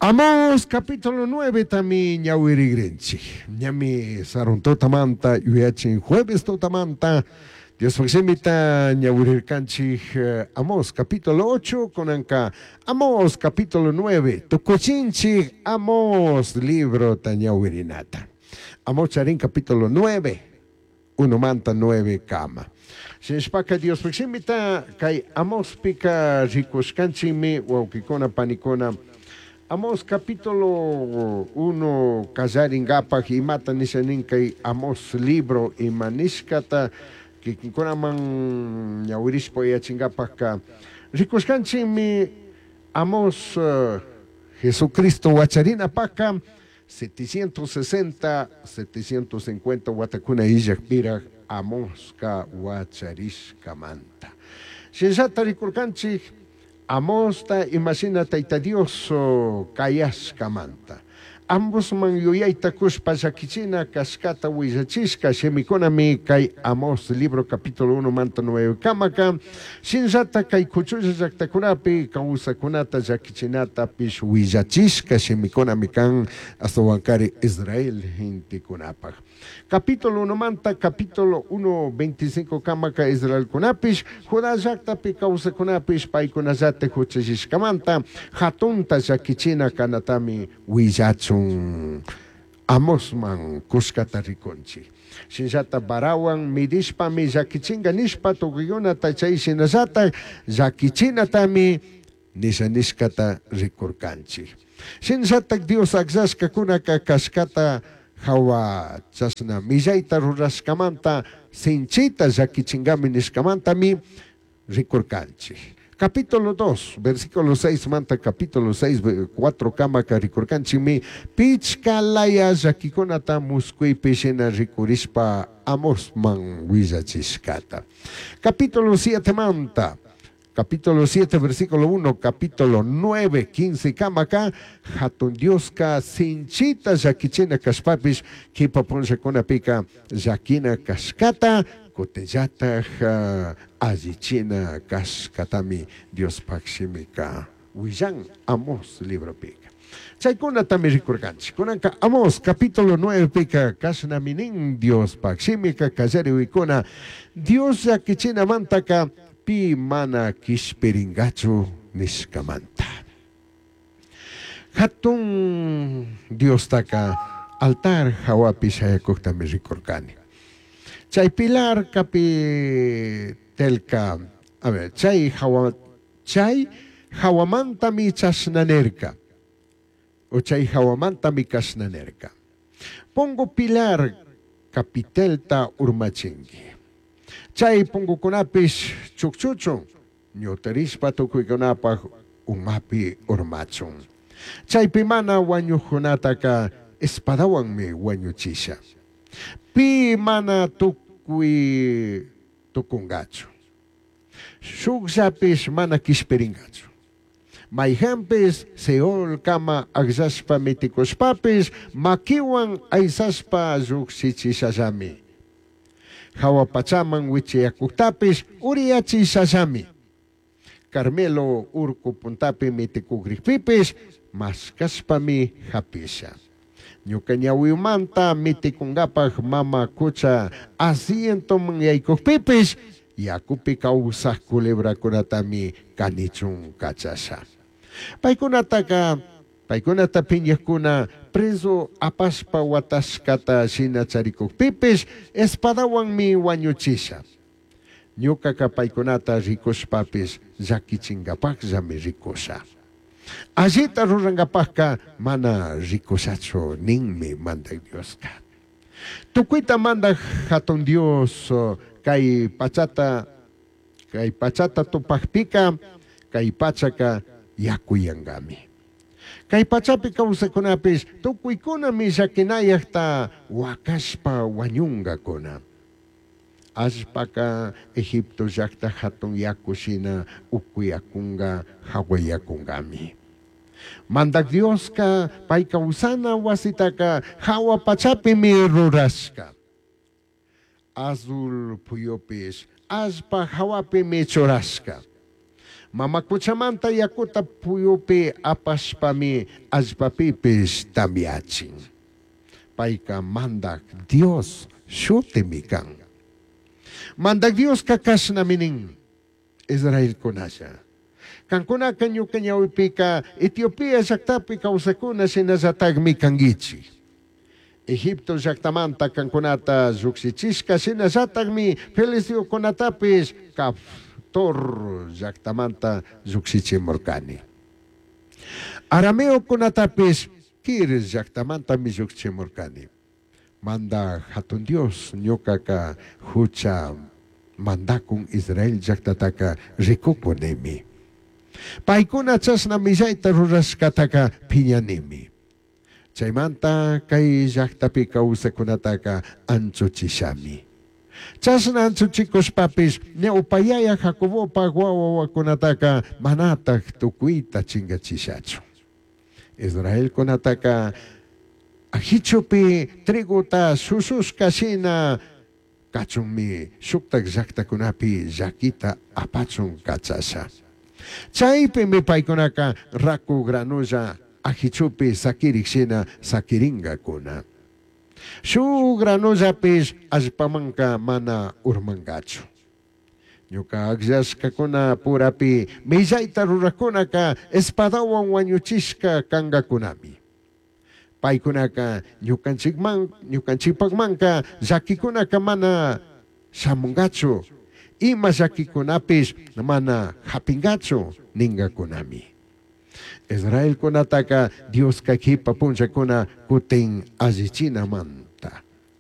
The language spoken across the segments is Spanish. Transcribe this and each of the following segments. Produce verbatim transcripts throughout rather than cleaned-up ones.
Amós capítulo nueve también ñawirigrenchi. Ñami sarun totamanta yuachin jueves totamanta. Dios faximita ñawirirkanchi Amós capítulo ocho con anca Amós capítulo nueve. Tukuchinchi Amós libro ta ñawirinata. Amós charin capítulo nueve. Uno manta nueve kama. Sinspaka Dios faximita kay Amós pika rikuskanchi mi waukikona panikona. Amós capítulo uno, Kazaringapa, Himata Nisaninkai, Amós libro, Imaniskata, que Kikonaman, Yawirispo y Achingapaka. Ricoscanchimi, Amós uh, Jesucristo, Wacharina Paca, setecientos sesenta, setecientos cincuenta, Watakuna Ijakpira, Amós ka Wachariska Manta. Sensata Ricorcanchi, Amós ta imagina taita Dios kayas kamanta. Ambos man yuyaita kuspa zakichina kaskata wizachisca shemikonami kay Amós libro capítulo uno manta nueve kamaka sinzata kay kuchuza zaktakunapi kausakunata zakichinata pish wizachisca shemikonami kan astowankari Israel hinti kunapag. Capítulo uno manta, capítulo uno, veinticinco kamaka Israel kunapish, Judá zaktapi kausa kunapish, pai kunazate huchashish kamanta, hatunta zakichina kanatami wizachun Amosman kuskata rikonchi. Sinzata barawan midishpa mi zakichinga nishpa tugiyuna tachay sinazata zakichina tami nisaniskata rikurkanchi. Sinzatak Dios agzaska kunaka kaskata hawa chasna mijaita ruraskamanta sinchita zakichingami niskamanta mi rikurkanchi. Capítulo dos, versículo seis, manta capítulo seis, cuatro kamaka rikurkanchi mi pichkalaya zakikonata muskui pishena rikurispa Amosman wizachiskata. Capítulo siete manta. Capítulo siete, versículo uno, capítulo nueve, quince, kamaka, hatun Dioska, sinchita, zakichina, kaspapis, kipaponsa konapika, zakina, kaskata, kotejata, azichina, kaskatami, Dios pakshimika, wizan, Amós, libro pika. Chaykuna tami rikurkanchi, kunanka Amós, capítulo nueve, pika, kasnaminin, Dios pakshimika, kazari wikuna, Dios zakichina mantaka, pi mana kispiringachu niskamanta. Hatun Dios taka altar hawapi sayakuk tami rikorkani. Chay pilar kapi telka, a ver, chay hawa, chay hawamanta mi chasnanerka, o chay hawamanta mi kasnanerka. Pongo pilar kapitelta urmachingi. Chay pongo kunapis chukchuchon, nyoterispa tukuy kunapa umapi urmachon. Chay pimana wanyu hunataka espadawan mi wanyu chisha. Pi mana tukuy tukungacho. Shuksapis mana kisperingacho. Mayhampis seol kama agzaspa mitikospapis makiwan aizaspa zuksichisasami. Hawa pachaman wichiakutapis uriachi sasami. Carmelo urku puntapi mitikugripipis maskaspami hapisa. Ñukañawiumanta mitikungapaj mama kucha asiento manyaikupipis yakupi kausah culebra kunatami kanichun kachasa. Paikunataka Paikunata piñakuna preso apaspa wataskata sinacharikuk pipis espadawan mi wañuchisa. Ñukaka paikunata rikuspapis zakichingapaq zami rikusa. Allita rurangapaqka mana rikusacho ninmi mandak Dioska. Tukuita mandak hatun Dios kay pachata kay pachata tupaqpika kay pachaka yakuyangami. Kay pachapi kausakunapis tukuykunami sakinayaqta wakaspa wañunga kuna. Aspaka Egipto llaqta hatun yakusina ukuyakunga hawayakungami. Mandak Dioska pay kausana wasitaka hawa pachapi mi ruraska. Azul puyopis aspa hawapi mi churaska. Mamakuchamanta yakuta puyupi apaspami aspapipis tamiachin. Paika mandak Dios syutimikan. Mandak Dios kakas namining Israel kunasya. Kang kuna kanyo kanyaw ipika Ethiopia saktapi kausakuna sinasatagmi kangichi. Egipto saktamanta kang kunata zuksichiska sinasatagmi Filistio kunatapis kaptor saktamanta zuksichimorkani. Arameo kunatapis kir saktamanta mi zuksichimorkani. Manda hatun Dios nyoka ka hucha mandakung Israel saktataka rikuponemi. Paikuna chas na misay taruras kataka pinyanimi. Chaymanta kay jaktapi kausa kunataka anchuchishami. Chas na anchuchikos papis ne upayaya Jacobo pagwawa kunataka manatak tukuita chingachishacho. Israel kunataka ahichupi triguta susus kasina kachumi suktak jakta kunapi jakita apachung kachasa. Chaypi mi paykunaka raku granulla ahichupi sakiriksina sakiringa kuna. Su granuzapis aspamanka mana urmangachu. Nyuka agzaska kuna purapi mizaita rurakunaka espadawan wanyuchiska kanga kunami. Paykunaka nyukanchikman nyukanchikpakmanka zakikunaka mana samungachu. Ima zakikunapis mana hapingachu ninga kunami. Israel kunataka Dios kakipa punsa kuna kuting azichina manta.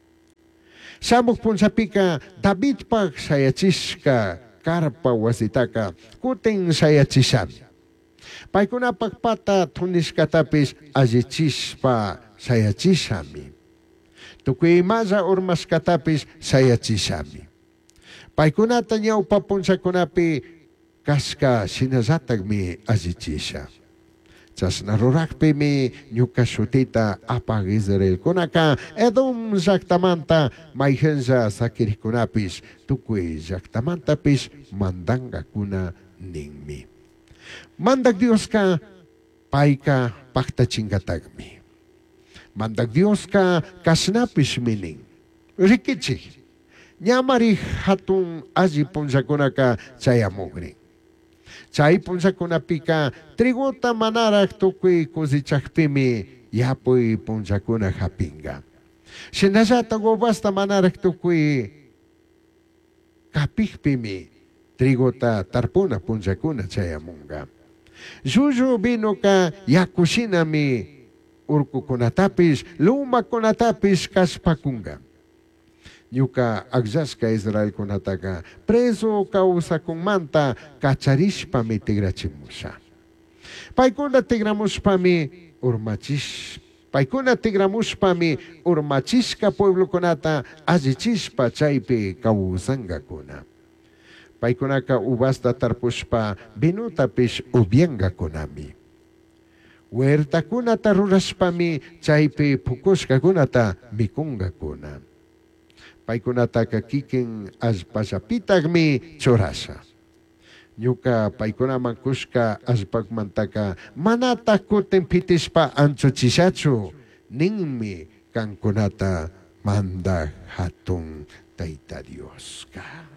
Samuk punsa pika David pak sayachiska karpa wasitaka kuting sayachisami. Paikuna pakpata tuniskatapis azichispa sayachisami. Tukui maza urmaskatapis sayachisami. Paikunata niya upapunsa kunapi kaska sinazatag mi azichisha. Chas narurakpi mi nyukasutita apag Israel kunaka edom zaktamanta mayhenza sakiri kunapis tukui zaktamantapis mandanga kuna ningmi. Mandag Dios ka paika pakta chingatagmi. Mandag Dios ka kasnapis mining. Rikichi. Nyamari hatun aji punsakunaka chayamugri. Chay punsakunapika triguta manarak tukui kuzichakpimi yapuy punsakuna hapinga. Sinasata gobasta manarak tukui kapikpimi triguta tarpuna punsakuna chayamunga. Juju bino ka yakusinami urkukunatapis lumakunatapis kaspakunga. Nyuka agzaska Israel kunataka preso kausa kung manta kacharishpa mi tigrachimusa. Paikuna tigramuspa mi urmachis. Paikuna tigramuspa mi urmachiska pueblo kunata azichispa chaypi kausanga kuna. Paikunaka ubasta tarpuspa binutapis ubienga kunami. Huerta kunata ruraspa mi chaypi pukuska kunata mikunga kuna. Paikunata kakiking as pasapitagmi chorasa. Nyuka paikuna mankuska as pagmantaka manatakutin pitispa anchuchisachu ningmi kankunata manda hatong taita Dios ka.